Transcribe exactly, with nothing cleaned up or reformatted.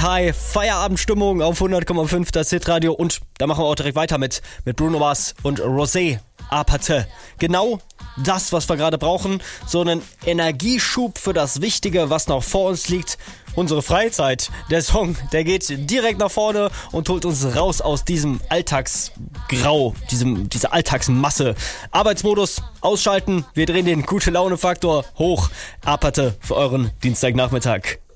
High, Feierabendstimmung auf hundert Komma fünf das Hitradio und da machen wir auch direkt weiter mit, mit Bruno Mars und Rosé, Apathe. Genau das, was wir gerade brauchen, so einen Energieschub für das Wichtige, was noch vor uns liegt, unsere Freizeit. Der Song, der geht direkt nach vorne und holt uns raus aus diesem Alltagsgrau, diesem, dieser Alltagsmasse. Arbeitsmodus ausschalten, wir drehen den Gute-Laune-Faktor hoch. Apathe für euren Dienstagnachmittag.